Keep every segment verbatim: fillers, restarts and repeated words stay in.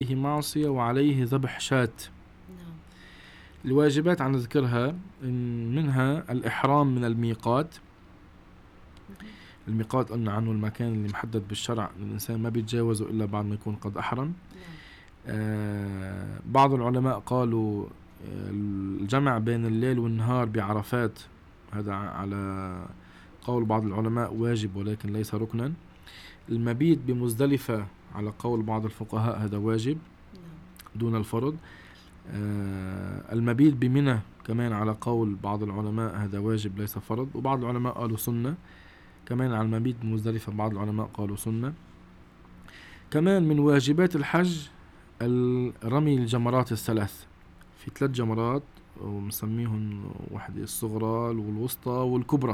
عليه معصية وعليه ذبح شاة. نعم. الواجبات عن ذكرها منها الإحرام من الميقات. الميقات قلنا عنه المكان اللي محدد بالشرع الإنسان ما بيتجاوزه إلا بعد ما يكون قد أحرم. نعم. آه بعض العلماء قالوا الجمع بين الليل والنهار بعرفات، هذا على قول بعض العلماء واجب ولكن ليس ركنا. المبيت بمزدلفة على قول بعض الفقهاء هذا واجب دون الفرض. آه المبيت بمنى كمان على قول بعض العلماء هذا واجب ليس فرض، وبعض العلماء قالوا سنة. كمان على المبيت بمزدلفة بعض العلماء قالوا سنة. كمان من واجبات الحج رمي الجمرات الثلاث، في ثلاث جمرات ومسميهم واحدة الصغرى والوسطى والكبرى.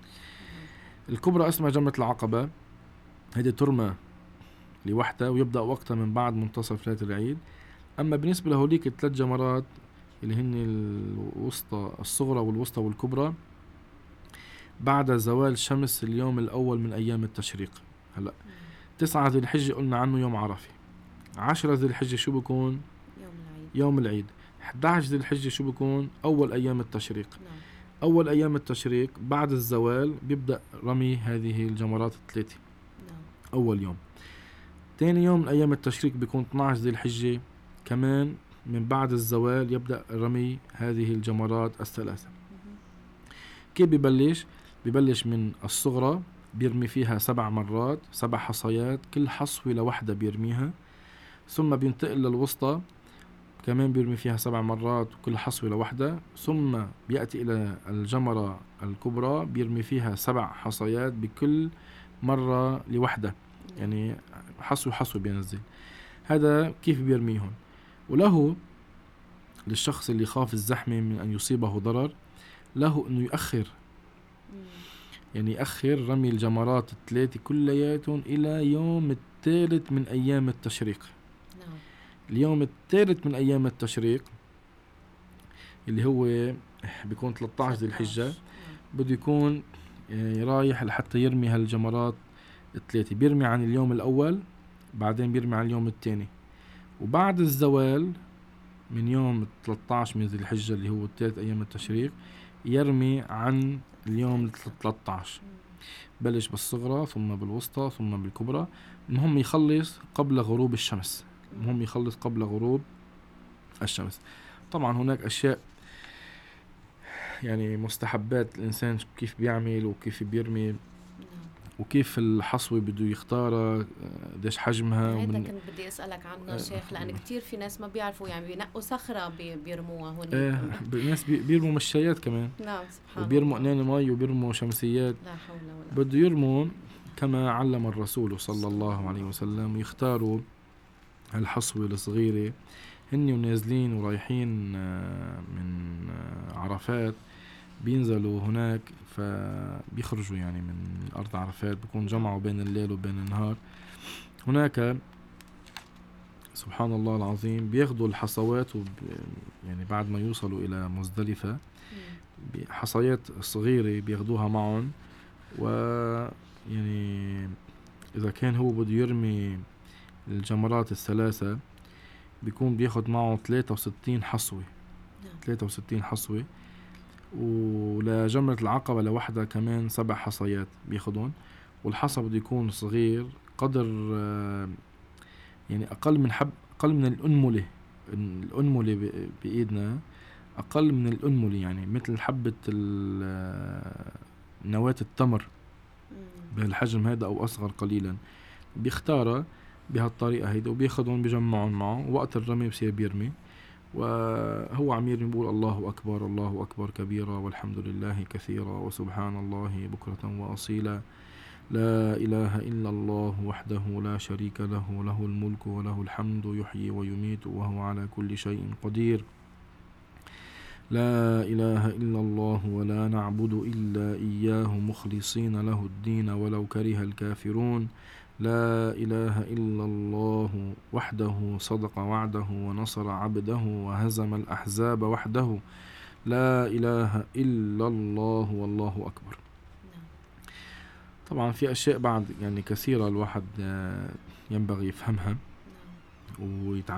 الكبرى اسمها جمرة العقبة، هذه ترمى لوحدها ويبدأ وقتها من بعد منتصف ليلة العيد. أما بالنسبة لهوليك الثلاث جمرات اللي هن الوسطى الصغرى والوسطى والكبرى بعد زوال شمس اليوم الأول من أيام التشريق. هلأ تسعة ذي الحجة قلنا عنه يوم عرفة. عشرة ذي الحجة شو بيكون؟ يوم العيد. يوم العيد. أحد عشر ذي الحجة شو بيكون؟ أول أيام التشريق. نعم. أول أيام التشريق بعد الزوال بيبدأ رمي هذه الجمرات الثلاثة. نعم. أول يوم. تاني يوم من أيام التشريق بيكون اثني عشر ذي الحجة، كمان من بعد الزوال يبدأ رمي هذه الجمرات الثلاثة. كيف ببلش؟ ببلش من الصغرى بيرمي فيها سبع مرات سبع حصيات، كل حصوة لوحدة بيرميها. ثم بينتقل للوسطى كمان بيرمي فيها سبع مرات وكل حصوة لوحدة. ثم بيأتي إلى الجمرة الكبرى بيرمي فيها سبع حصيات بكل مرة لوحدة، يعني حصوة حصوة بينزل. هذا كيف بيرميهم. وله للشخص اللي خاف الزحمة من أن يصيبه ضرر له أنه يؤخر، يعني يأخر رمي الجمرات الثلاثة كلياتهم إلى يوم الثالث من أيام التشريق. نعم. اليوم الثالث من أيام التشريق اللي هو بيكون ثلاثة عشر ذي الحجة بده يكون رايح لحتى يرمي هالجمرات الثلاثة. بيرمي عن اليوم الأول بعدين بيرمي عن اليوم الثاني، وبعد الزوال من يوم ثلاثة عشر من ذي الحجة اللي هو الثالث أيام التشريق يرمي عن اليوم ثلاثة عشر. بلش بالصغرى ثم بالوسطى ثم بالكبرى. المهم يخلص قبل غروب الشمس، المهم يخلص قبل غروب الشمس. طبعا هناك أشياء يعني مستحبات الإنسان كيف بيعمل وكيف بيرمي وكيف الحصوة بده يختارها قديش حجمها. هيدا كنت بدي أسألك عنه شيخ، لأن كتير في ناس ما بيعرفوا يعني بينقوا صخرة بيرموها هون. ايه الناس بيرموا مشايات كمان. نعم سبحان وبيرموا قنان مي وبيرموا شمسيات. لا حول ولا. بده يرموا كما علم الرسول صلى الله عليه وسلم، ويختاروا هالحصوة الصغيرة هني ونازلين ورايحين من عرفات. بينزلوا هناك فبيخرجوا يعني من أرض عرفات، بيكون جمعوا بين الليل وبين النهار هناك. سبحان الله العظيم بياخدوا الحصوات وب... يعني بعد ما يوصلوا إلى مزدلفة حصيات صغيرة بياخدوها معهم. ويعني إذا كان هو بده يرمي الجمرات الثلاثة بيكون بياخد معه ثلاثة وستين حصوة. ثلاثة وستين حصوة. ولجمرة العقبة لوحدها كمان سبع حصيات بياخدون. والحصى بده يكون صغير قدر يعني أقل من حب أقل من الأنملة. الأنملة بإيدنا أقل من الأنملة، يعني مثل حبة نواة التمر بهالحجم هذا أو أصغر قليلا. بيختارها بهالطريقة هيدا وبياخدون بيجمعون معه. وقت الرمي بصير بيرمي وهو عم يرمي بيقول الله أكبر الله أكبر كبيرا والحمد لله كثيرا وسبحان الله بكرة وأصيلا لا إله إلا الله وحده لا شريك له له الملك وله الحمد يحيي ويميت وهو على كل شيء قدير لا إله إلا الله ولا نعبد إلا إياه مخلصين له الدين ولو كره الكافرون لا إله إلا الله وحده صدق وعده ونصر عبده وهزم الأحزاب وحده لا إله إلا الله والله أكبر. طبعا في أشياء بعد يعني كثيرة الواحد ينبغي يفهمها ويتعلم